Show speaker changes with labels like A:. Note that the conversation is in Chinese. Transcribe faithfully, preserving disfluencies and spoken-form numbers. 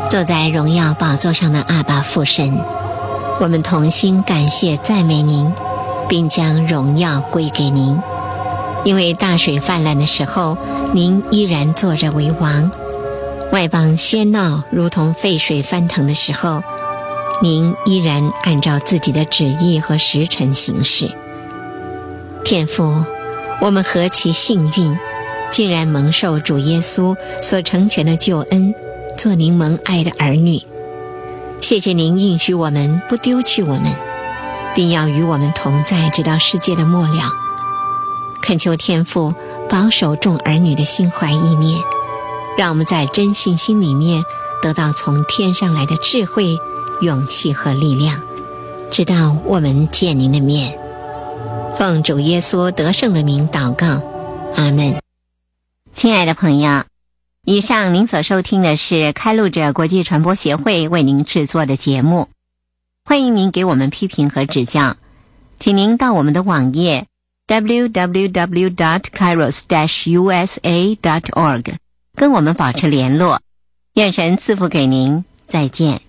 A: 坐在荣耀宝座上的阿爸父神，我们同心感谢赞美您，并将荣耀归给您。因为大水泛滥的时候，您依然坐着为王；外邦喧闹如同沸水翻腾的时候，您依然按照自己的旨意和时辰行事。天父，我们何其幸运，竟然蒙受主耶稣所成全的救恩，做您蒙爱的儿女。谢谢您应许我们不丢弃我们，并要与我们同在，直到世界的末了。恳求天父保守众儿女的心怀意念，让我们在真信心里面得到从天上来的智慧、勇气和力量，直到我们见您的面。奉主耶稣得胜的名祷告，阿们。亲爱的朋友，以上您所收听的是开路者国际传播协会为您制作的节目。欢迎您给我们批评和指教，请您到我们的网页 double-u double-u double-u dot kairos dash u s a dot org 跟我们保持联络。愿神赐福给您，再见。